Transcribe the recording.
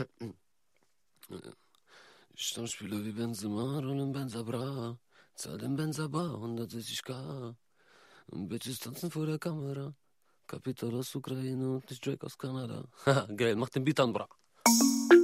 Stammspieler wie Benzema und im Benzabra. Zahl den Benzabar 160k. Und Bitches tanzen vor der Kamera. Kapital aus Ukraine und nicht Drake aus Kanada. Haha, geil, mach den Beat an, bra.